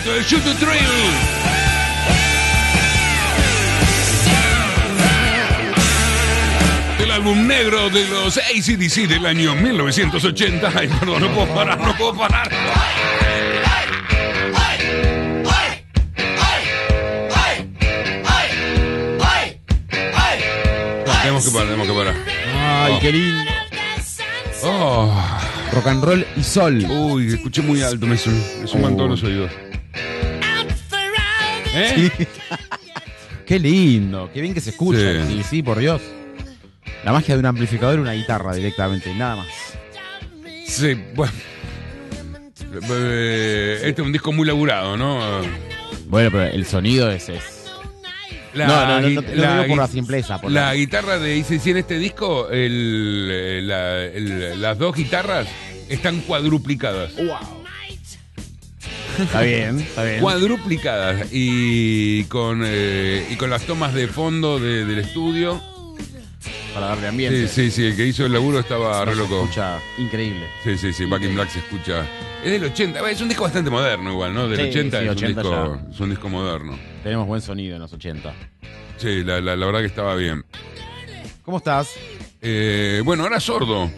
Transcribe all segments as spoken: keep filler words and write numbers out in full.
Shoot the Thrill. El álbum negro de los A C D C del año mil novecientos ochenta. Ay, perdón, no puedo parar, no puedo parar. No, tenemos que parar, tenemos que parar. Ay, oh. Qué lindo. Oh. Rock and roll y sol. Uy, escuché muy alto, me, sum, me suman oh. todos los oídos. ¿Eh? Sí. Qué lindo, qué bien que se escucha. Sí. sí, sí, por Dios. La magia de un amplificador y una guitarra directamente, nada más. Sí, bueno. Este es un disco muy laburado, ¿no? Bueno, pero el sonido es... es... La, no, no, no, no, no la, lo digo por la simpleza. Por la, la guitarra de I C C en este disco, el, la, el, las dos guitarras están cuadruplicadas. Wow. Está bien, está bien. Cuadruplicadas y con, eh, y con las tomas de fondo de, del estudio. Para darle ambiente. Sí, sí, sí, el que hizo el laburo estaba re loco. Se escucha increíble. Sí, sí, sí, Back in Black se escucha. Es del ochenta, es un disco bastante moderno igual, ¿no? Del sí, ochenta, sí, es, ochenta un disco, es un disco moderno. Tenemos buen sonido en los ochenta. Sí, la, la, la verdad que estaba bien. ¿Cómo estás? Eh, bueno, ahora sordo.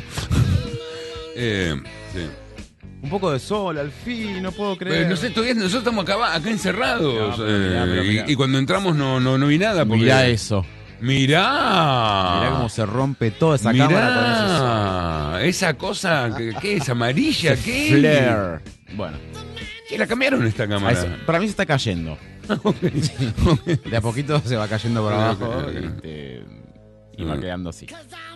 eh, sí. Un poco de sol, al fin, no puedo creer. Pero no sé, todavía nosotros estamos acá, acá encerrados. No, mirá, eh, pero mirá. Y, y cuando entramos no, no, no vi nada. Porque... Mirá eso. Mirá. Mirá cómo se rompe toda esa Mirá. cámara con ese sol. Esa cosa, que, ¿qué es? ¿Amarilla? Ese ¿Qué? Flare. Bueno. ¿Qué la cambiaron esta cámara? Eso, para mí se está cayendo. Okay. De a poquito se va cayendo por abajo Okay. y, este, y va quedando así.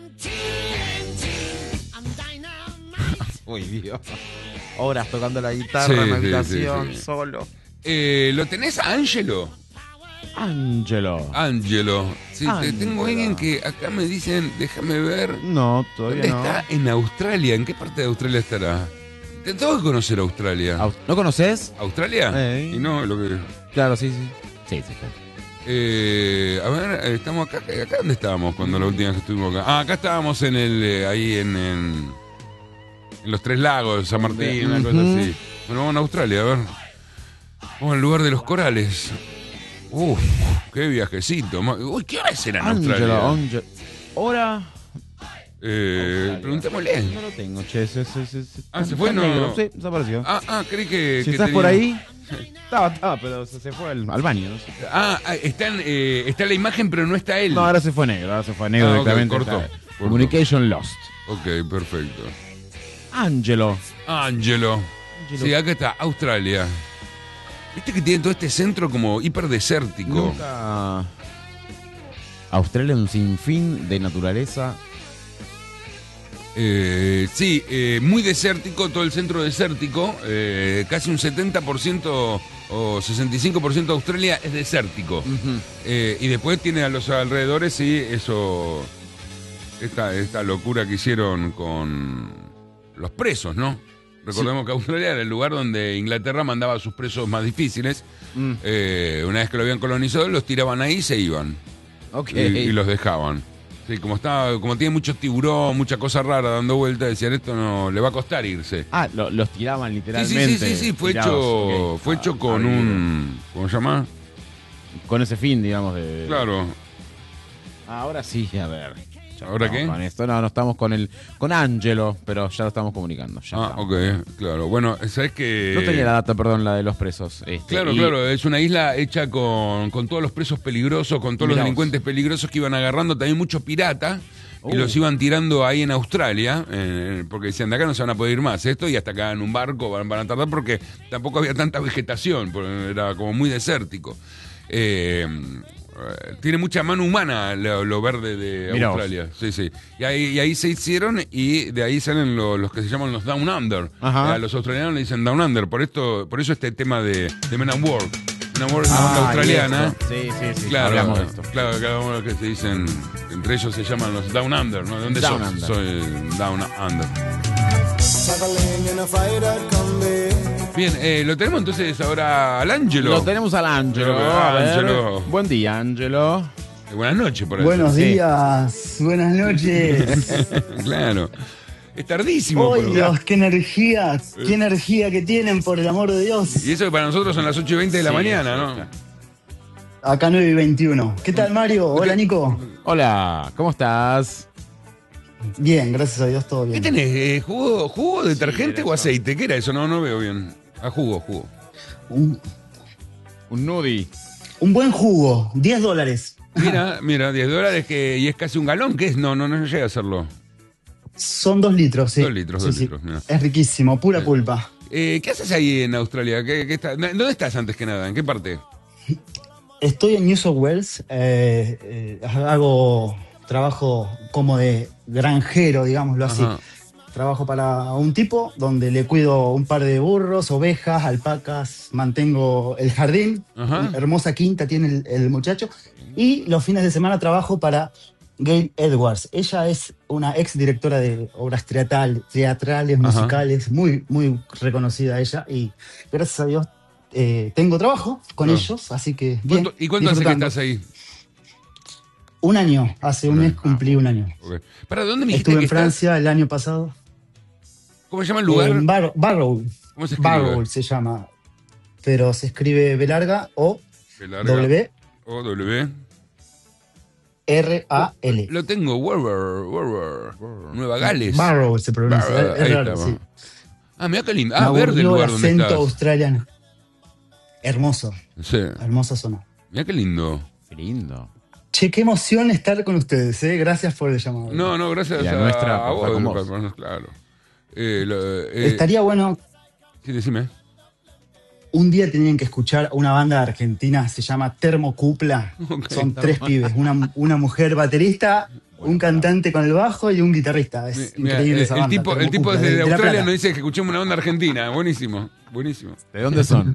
Uy, Dios. Horas tocando la guitarra Sí, en la sí, habitación, sí, sí. solo. Eh, ¿Lo tenés a Angelo? Angelo. Angelo. Sí, Angelo. Tengo alguien que acá me dicen, déjame ver. No, todavía ¿Dónde no. está? En Australia. ¿En qué parte de Australia estará? Te tengo que conocer Australia. Aus- ¿No conoces? ¿Australia? Eh. Y no, lo que... Claro, sí, sí. Sí, sí, sí. Eh, a ver, eh, estamos acá. ¿Acá dónde estábamos cuando la última vez que estuvimos acá? Ah, acá estábamos en el... eh, ahí en, en... en los Tres Lagos, San Martín, una cosa Ujú. así. Bueno, vamos a Australia, a ver. Vamos al lugar de los corales. Uf, qué viajecito. Uy, ¿qué hora será en Australia? Angelo, Angelo. Hora. Eh, preguntémosle. No lo tengo, che. Se, se, se, se- Ah, ¿se fue? está No. negro. Sí, desapareció. Ah, ah, creí que... si que estás tenía- por ahí. Estaba, estaba, pero se, se fue al, al baño. No sé. Ah, ah, está, en, eh, está la imagen, pero no está él. No, ahora se fue negro. Ahora se fue negro Ah, ok, directamente. cortó, Está- cortó. Communication lost. Ok, perfecto. Angelo. Angelo. Angelo. Sí, acá está, Australia. Viste que tiene todo este centro como hiper desértico. Nunca. Australia es un sinfín de naturaleza. Eh, sí, eh, muy desértico, todo el centro desértico. Eh, casi un setenta por ciento o sesenta y cinco por ciento de Australia es desértico. Uh-huh. Eh, y después tiene a los alrededores, sí, eso. Esta, esta locura que hicieron con los presos, ¿no? Recordemos sí. que Australia era el lugar donde Inglaterra mandaba a sus presos más difíciles. Mm. Eh, una vez que lo habían colonizado, los tiraban ahí y se iban. Okay. Y, y los dejaban. Sí, como estaba, como tiene mucho tiburón, mucha cosa rara dando vuelta, decían esto no le va a costar irse. Ah, lo, los tiraban literalmente. Sí, sí, sí, sí, sí. Fue tirados. hecho, Okay. fue hecho ah, con un, ¿cómo se llama? Con ese fin, digamos, de. Claro. Ahora sí, a ver. Ya ¿Ahora qué? Con esto no, no estamos con el con Angelo, pero ya lo estamos comunicando. Ya ah, estamos. ok, claro. Bueno, sabes que no tenía la data, perdón, la de los presos. Este, claro, y... claro, es una isla hecha con, con todos los presos peligrosos, con todos Mirá los delincuentes vos. peligrosos que iban agarrando, también muchos piratas. Uh. Y los iban tirando ahí en Australia, eh, porque decían, de acá no se van a poder ir más, esto, y hasta acá en un barco van, van a tardar porque tampoco había tanta vegetación, porque era como muy desértico. Eh, tiene mucha mano humana lo, lo verde de Mirá Australia. Vos. Sí, sí. Y ahí, y ahí se hicieron y de ahí salen lo, los que se llaman los Down Under. A los australianos le dicen Down Under. Por esto, por eso este tema de, de Men at Work. Men at Work es una banda ah, australiana. Sí, sí, sí. Claro, hablamos de esto. Claro, cada uno que se dicen, entre ellos se llaman los Down Under, ¿no? ¿De dónde Down sos? Under. Soy Down Under. Bien, eh, lo tenemos entonces ahora al Ángelo. Lo tenemos al Ángelo. Ángelo. Buen día, Ángelo. Eh, buenas noches por ahí. Buenos sí. días, buenas noches. Claro. Es tardísimo. ¡Ay, pero- Dios! ¡Qué energía! ¡Qué energía que tienen, por el amor de Dios! Y eso que para nosotros son las ocho y veinte de la Sí, mañana, sí, ¿no? claro. Acá nueve y veintiuno. ¿Qué tal, Mario? Hola, Nico. Hola, ¿cómo estás? Bien, gracias a Dios, todo ¿Qué bien. tenés? Eh, ¿Jugo, jugo detergente era o eso. aceite? ¿Qué era eso? No, no veo bien. Ah, jugo, jugo. Un, Un nudi. un buen jugo, diez dólares. Mira, mira, diez dólares que, y es casi un galón. ¿Qué es? No, no, no llega a hacerlo. Son dos litros, sí. Dos litros, Sí, dos sí. litros, mira. Es riquísimo, pura pulpa. Eh, ¿Qué haces ahí en Australia? ¿Qué, qué está- ¿Dónde estás antes que nada? ¿En qué parte? Estoy en New South Wales, eh, eh, hago trabajo como de granjero, digámoslo así. Ajá. Trabajo para un tipo donde le cuido un par de burros, ovejas, alpacas, mantengo el jardín, Ajá. hermosa quinta tiene el, el muchacho, y los fines de semana trabajo para Gail Edwards. Ella es una ex directora de obras teatral, teatrales, Ajá. musicales, muy, muy reconocida ella, y gracias a Dios eh, tengo trabajo con Ah. ellos, así que bien. ¿Cuánto- ¿Y cuánto hace que disfrutando. estás ahí? Un año, hace un Un mes año. cumplí un año. Ok. ¿Para dónde me dijiste Estuve que en estás? Francia el año pasado. ¿Cómo se llama el lugar? En Bar- Barrow. ¿Cómo se escribe? Barrow se llama. Pero se escribe B larga o B larga, W O W. R A L. Lo tengo, Werwer, Werwer, Nueva Gales. Barrow se pronuncia. Barrow, es ahí raro, está, sí. va. Ah, mira qué lindo. Me Ah, verde el aburrió lugar el donde acento estás. australiano. Hermoso, Sí. hermosa zona. Mira qué lindo. Qué lindo. Che, qué emoción estar con ustedes, ¿eh? Gracias por el llamado. No, no, gracias Y la a, nuestra a por vos. estar con por- vos. por- claro. Eh, lo- eh, Estaría bueno, Sí, decime. un día tenían que escuchar una banda argentina, se llama Termocupla. Ok. Son tres pibes, una, una mujer baterista, un cantante con el bajo y un guitarrista. Es Mira, increíble eh, esa el, banda. tipo, el tipo Termocupla, desde de- de La Australia Plata. nos dice que escuchemos una banda argentina. Buenísimo, buenísimo. ¿De dónde son?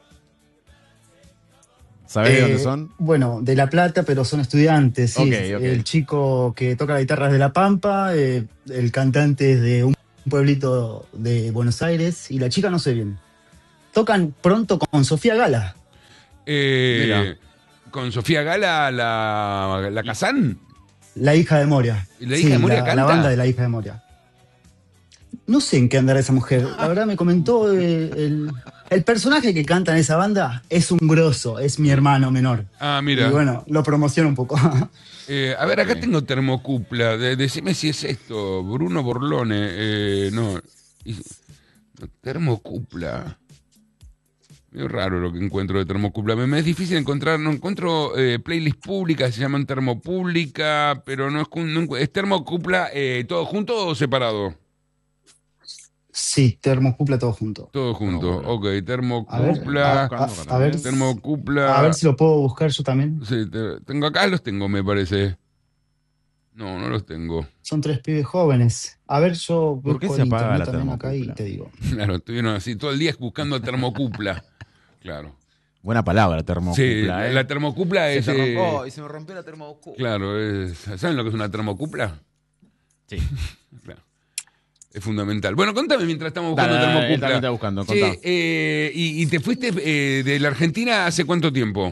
¿Sabés de Eh, dónde son? Bueno, de La Plata, pero son estudiantes. Sí. Ok, ok. El chico que toca la guitarra es de La Pampa, eh, el cantante es de un pueblito de Buenos Aires y la chica no sé bien. Tocan pronto con Sofía Gala. Eh, Mira. con Sofía Gala, la, la Kazán. La hija de Moria. ¿Y la hija de Moria la, canta? la banda de la hija de Moria. No sé en qué andará esa mujer. La verdad me comentó eh, el, el personaje que canta en esa banda es un grosso, es mi hermano menor. Ah, mira. Y bueno, lo promociono un poco. Eh, a ver, acá Ok. tengo termocupla. De- decime si es esto. Bruno Borlone. Eh, no. Y- no, termocupla. Medio raro lo que encuentro de termocupla. Me, me es difícil encontrar. No encuentro eh, playlists públicas. Se llaman termopública. Pero no es, cu- no encu- ¿es termocupla eh, todo junto o separado? Sí, Termocupla todo junto. Todo junto. bueno. Ok, A ver, termocupla. a, a- a ver, Termocupla. a ver si lo puedo buscar yo también. Sí, te- tengo acá, los tengo, me parece. No, no los tengo. Son tres pibes jóvenes. A ver, yo ¿Por qué busco se en apaga internet la también acá y termocupla? te digo. Claro, estuvieron así todo el día buscando termocupla. Claro. Buena palabra, Sí, termocupla, ¿eh? la termocupla Se es. te eh, rompió, y se me rompió la termocupla. claro, es, ¿saben lo que es una termocupla? Sí. Claro. Es fundamental. Bueno, contame mientras estamos buscando Dale, dale, él termocupla. también está buscando, Sí, contá. eh, y, y te fuiste eh, de la Argentina hace cuánto tiempo?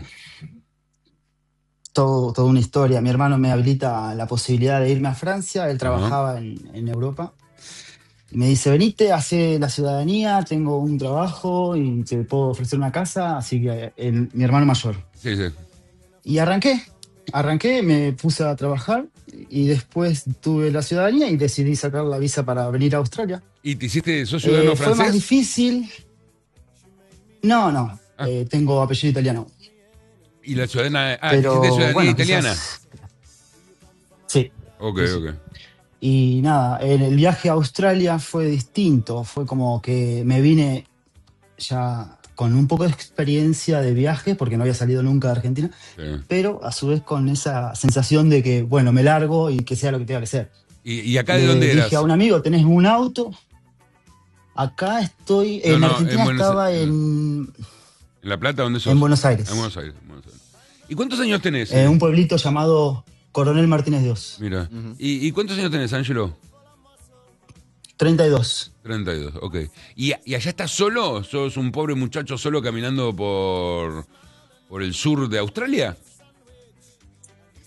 Todo, toda una historia. Mi hermano me habilita la posibilidad de irme a Francia. Él trabajaba en, en Europa. Y me dice, venite, hace la ciudadanía, tengo un trabajo y te puedo ofrecer una casa. Así que el- mi hermano mayor. Sí, sí. Y arranqué. Arranqué, me puse a trabajar y después tuve la ciudadanía y decidí sacar la visa para venir a Australia. ¿Y te hiciste, sos ciudadano Eh, fue más francés? difícil. No, no. Ah. eh, tengo apellido italiano. ¿Y la ciudadana, ah, Pero, te hiciste ciudadanía bueno, italiana? quizás- Sí. Ok, Sí, sí. ok. Y nada, en el viaje a Australia fue distinto. Fue como que me vine ya con un poco de experiencia de viaje, porque no había salido nunca de Argentina, Sí. pero a su vez con esa sensación de que, bueno, me largo y que sea lo que tenga que ser. ¿Y, y acá de Le dónde eras? dije a un amigo, ¿tenés un auto? Acá estoy, No, en no, Argentina en Buenos estaba Aires. en, ¿En La Plata dónde sos? en Buenos Aires, En Buenos Aires. en Buenos Aires. ¿Y cuántos años tenés? en un pueblito llamado Coronel Martínez Dios, Mira. Ujú. ¿Y, y cuántos años tenés, Ángelo? treinta y dos. treinta y dos, ok. ¿Y, ¿Y allá estás solo? ¿Sos un pobre muchacho solo caminando por, por el sur de Australia?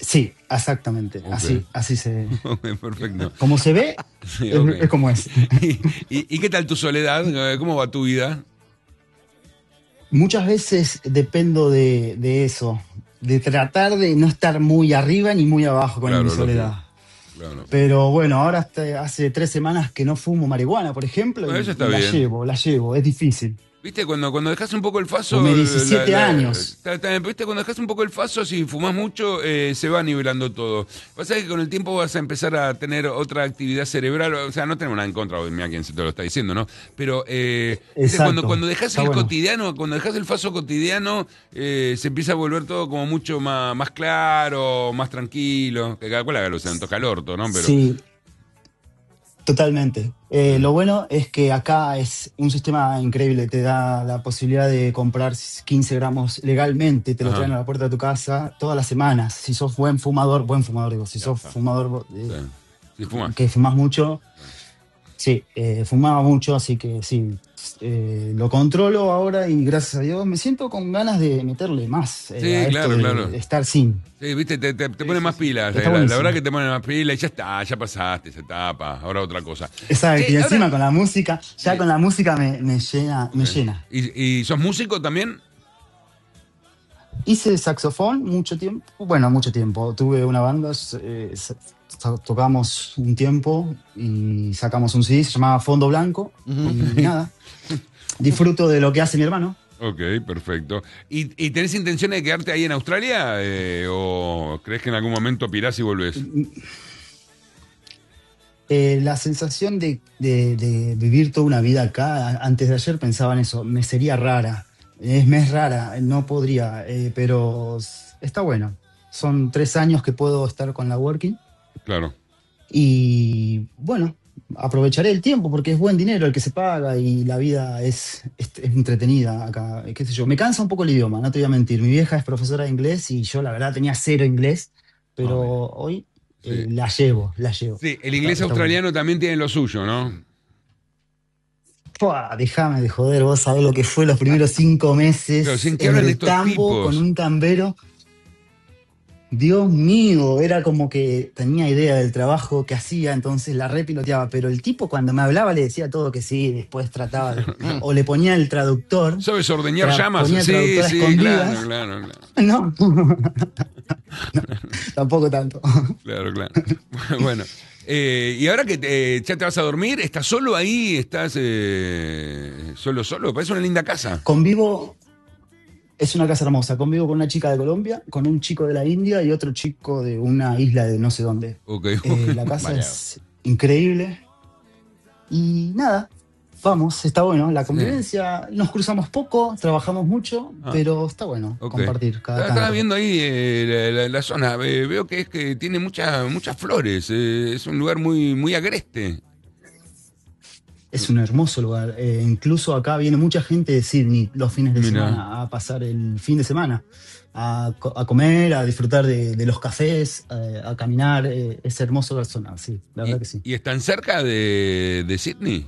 Sí, exactamente. Ok. Así, así se. Ok, perfecto. Como se ve, Sí, es, ok. es como es. ¿Y, y, y qué tal tu soledad? Eh, ¿Cómo va tu vida? Muchas veces dependo de, de eso, de tratar de no estar muy arriba ni muy abajo con Claro, mi lógico. soledad. Claro. Pero bueno, ahora hasta hace tres semanas que no fumo marihuana, por ejemplo, Bueno, y, eso está y la bien. llevo, la llevo, es difícil. ¿Viste? Cuando, cuando dejas un poco el faso. Fumé la- diecisiete la- años. ta- ta- ¿Viste? Cuando dejas un poco el faso, si fumás mucho, eh, se va nivelando todo. Pasa que con el tiempo vas a empezar a tener otra actividad cerebral. O sea, no tenemos nada en contra, mira quién se te lo está diciendo, ¿no? Pero eh, ¿viste? Exacto. cuando, cuando dejas Está el bueno. cotidiano, cuando dejas el faso cotidiano, eh, se empieza a volver todo como mucho más, más claro, más tranquilo. Que cada cual haga lo que se antoja al orto, ¿no? Pero. Sí, totalmente. Eh, lo bueno es que acá es un sistema increíble, te da la posibilidad de comprar quince gramos legalmente, te lo Ajá. traen a la puerta de tu casa todas las semanas. Si sos buen fumador, buen fumador digo, si sos fumador eh, Sí. Sí, fumás. que fumás mucho, sí, eh, fumaba mucho, así que sí, eh, lo controlo ahora y gracias a Dios me siento con ganas de meterle más eh, Sí, a esto claro, de, claro. de estar sin. Sí, viste, te, te, te pone más pilas. Está eh, La, la buenísimo. verdad que te pone más pilas y ya está, ya pasaste esa etapa. Ahora otra cosa. Exacto, Che, y encima ahora- con la música, ya Sí. con la música me, me llena, me llena. ¿Y, y sos músico también? Hice saxofón mucho tiempo, bueno, mucho tiempo. Tuve una banda, eh, sa- sa- tocamos un tiempo y sacamos un C D, se llamaba Fondo Blanco. Y nada, disfruto de lo que hace mi hermano. Ok, perfecto. ¿Y, y tenés intención de quedarte ahí en Australia? eh, ¿O crees que en algún momento pirás y volvés? Eh, la sensación de, de- de vivir toda una vida acá, a- antes de ayer pensaba en eso, me sería rara. Es, me es rara, no podría, eh, pero s- está bueno. Son tres años que puedo estar con la Working. Claro. Y bueno, aprovecharé el tiempo porque es buen dinero el que se paga y la vida es, es- es entretenida acá, eh, qué sé yo. Me cansa un poco el idioma, no te voy a mentir. Mi vieja es profesora de inglés y yo la verdad tenía cero inglés, pero hoy eh, Sí. la llevo, la llevo. Sí, el Está- inglés está australiano también tiene lo suyo, ¿no? bueno. Pua, déjame de joder, vos sabés lo que fue los primeros cinco meses Pero, ¿sí? ¿Qué en hablan el estos tambo tipos? con un cambero. Dios mío, era como que tenía idea del trabajo que hacía, entonces la repiloteaba, pero el tipo cuando me hablaba le decía todo que sí, después trataba de, o le ponía el traductor. ¿Sabes ordeñar Tra- llamas? ponía Sí, traductor a sí, escondidas. claro, claro, claro. No, No, tampoco tanto. Claro, claro. Bueno, eh, y ahora que te- ya te vas a dormir, ¿estás solo ahí? ¿Estás eh, solo, solo? Parece una linda casa. Convivo, es una casa hermosa, convivo con una chica de Colombia, con un chico de la India y otro chico de una isla de no sé dónde. Ok. Eh, la casa Vaya. es increíble. Y nada, vamos, está bueno. La convivencia, nos cruzamos poco, trabajamos mucho, Ah. pero está bueno Ok. compartir cada Estaba, estaba tanto. viendo ahí eh, la, la- la zona. Eh, veo que es que tiene muchas muchas flores. eh, es un lugar muy muy agreste. Es un hermoso lugar. Eh, incluso acá viene mucha gente de Sydney los fines de Mirá. semana a pasar el fin de semana, a, co- a comer, a disfrutar de, de los cafés, eh, a caminar. eh, es hermoso la zona, sí, la y, verdad que sí. y están cerca de, de Sydney.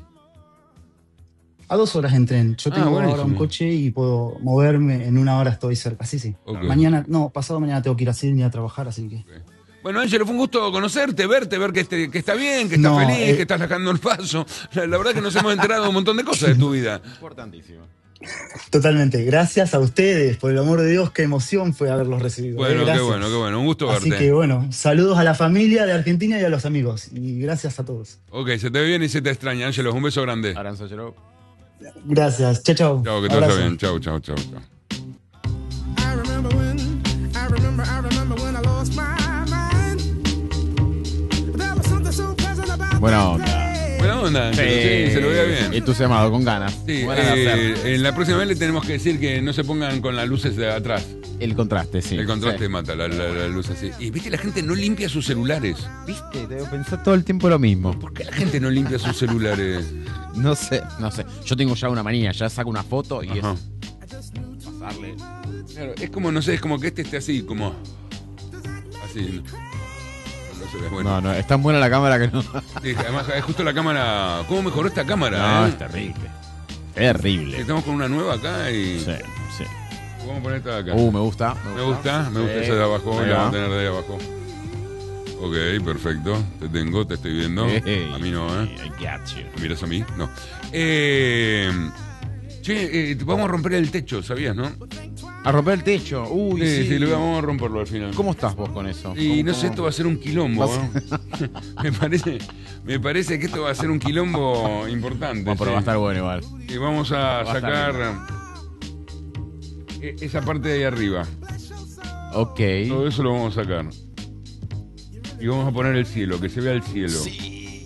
A dos horas en tren. Yo Ah, tengo ahora buenísimo. un coche y puedo moverme. En una hora estoy cerca. Sí, sí. Ok. Mañana, no, pasado mañana tengo que ir a Sydney a trabajar, así que. Bueno, Ángelo, fue un gusto conocerte, verte, ver que, este- que está bien, que estás No, feliz, eh. que estás dejando el paso. La, la verdad que nos hemos enterado de un montón de cosas de tu vida. Importantísimo. Totalmente. Gracias a ustedes, por el amor de Dios, qué emoción fue haberlos recibido. eh, Bueno, qué gracias. bueno, qué bueno. Un gusto Así verte. que bueno, saludos a la familia de Argentina y a los amigos. Y gracias a todos. Ok, se te ve bien y se te extraña, Ángelo. Un beso grande. Aranza Chero. Gracias. Chao, chao. Chao, que te vaya Abrazo. bien. Chao, chao, chao, chao. I remember when, I remember, I remember when I lost my mind. There was something so pleasant about Buena that onda. day. Buena onda, Ángelo. Sí, se lo veía bien. Entusiasmado, con ganas. Sí, Buena de eh, hacer. en la próxima vez le tenemos que decir que no se pongan con las luces de atrás. El contraste, sí. El contraste Sí. mata la, la, la luz así. Y viste, la gente no limpia sus celulares. ¿Viste? Debo pensar todo el tiempo lo mismo. ¿Por qué la gente no limpia sus celulares? No sé, no sé. Yo tengo ya una manía, ya saco una foto y Ajá. es pasarle. Claro, es como, no sé, es como que este esté así, como. Así. No, no se ve bueno. No, no, es tan buena la cámara que no. Sí, además, es justo la cámara. ¿Cómo mejoró esta cámara? No, eh? es terrible. Terrible. Estamos con una nueva acá y. Sí, sí. Vamos a poner esta de acá. Uh, me gusta. Me gusta, me gusta Sí. esa de abajo. Ahí La va. vamos a tener de ahí abajo. Ok, perfecto. Te tengo, te estoy viendo. Hey. A mí no, ¿eh? I got you. ¿Me miras a mí? No. Eh, che, eh, vamos a romper el techo, ¿sabías, no? A romper el techo. Uy, Sí, sí. sí, lo vamos a romperlo al final. ¿Cómo estás vos con eso? Y ¿Cómo- no sé, cómo? esto va a ser un quilombo. Vas- ¿eh? me, parece, me parece que esto va a ser un quilombo importante. Bueno, pero sí. va a estar bueno igual. Y vamos a Va a estar sacar eh, esa parte de ahí arriba. Ok. Todo eso lo vamos a sacar. Y vamos a poner el cielo, que se vea el cielo. Sí.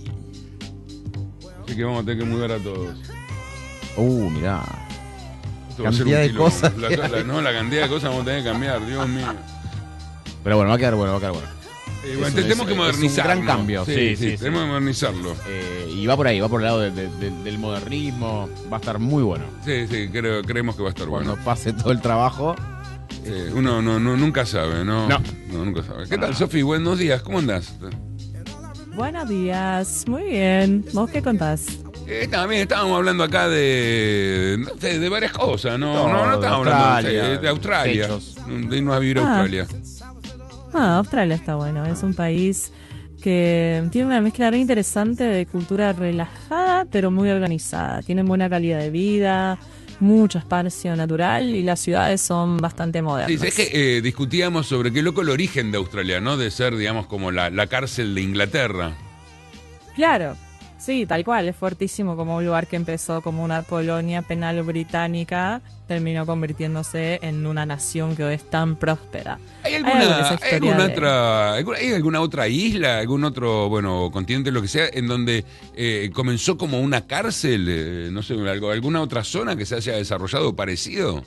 Así que vamos a tener que mudar a todos. Uh, mirá. Esto va a ser Cantidad un de quilombo. cosas La- que la- hay. no, la cantidad de cosas vamos a tener que cambiar, Dios mío. Pero bueno, va a quedar bueno, va a quedar bueno. Eh, bueno, Es- tenemos es- que es un modernizarlo. gran cambio, sí, sí, sí. Tenemos que modernizarlo. Eh, y va por ahí, va por el lado de- de- de- del modernismo. Va a estar muy bueno. Sí, sí, creo, creemos que va a estar Cuando bueno. pase todo el trabajo. Sí, uno no, no, nunca sabe, ¿no? No. No, nunca sabe. ¿Qué tal, Sofi? Buenos días, ¿cómo andás? Buenos días, muy bien. ¿Vos qué contás? Eh, también estábamos hablando acá de, no sé, de varias cosas, ¿no? Todo, no, no de estábamos hablando Australia, de, de Australia. techos. De irnos a vivir a Ah. Australia. Ah, Australia está bueno. Es un país que tiene una mezcla re interesante de cultura relajada, pero muy organizada. Tienen buena calidad de vida, mucho espacio natural y las ciudades son bastante modernas. Sí, es que eh, discutíamos sobre qué loco el origen de Australia, ¿no? De ser, digamos, como la, la cárcel de Inglaterra. Claro, sí, tal cual. Es fuertísimo como un lugar que empezó como una colonia penal británica, terminó convirtiéndose en una nación que hoy es tan próspera. ¿Hay algo alguna, de esa hay historia alguna de- otra, alguna- hay alguna otra isla, algún otro, bueno, continente, lo que sea, en donde eh, comenzó como una cárcel? Eh, no sé, algo, alguna otra zona que se haya desarrollado parecido.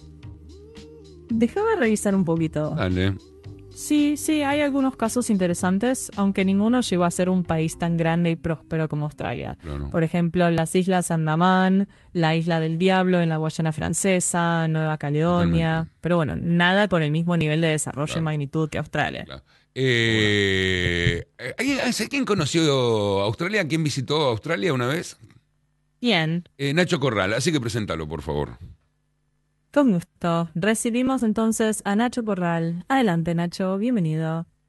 Déjame revisar un poquito. Dale. Sí, sí, hay algunos casos interesantes, aunque ninguno llegó a ser un país tan grande y próspero como Australia. Claro. Por ejemplo, las Islas Andamán, la Isla del Diablo en la Guayana Francesa, Nueva Caledonia. Totalmente. Pero bueno, nada con el mismo nivel de desarrollo Claro. y magnitud que Australia. Claro. Eh, ¿hay- ¿hay- ¿Quién conoció Australia? ¿Quién visitó Australia una vez? Bien, Eh, Nacho Corral, así que preséntalo, por favor. con gusto. Recibimos entonces a Nacho Corral. Adelante, Nacho, bienvenido.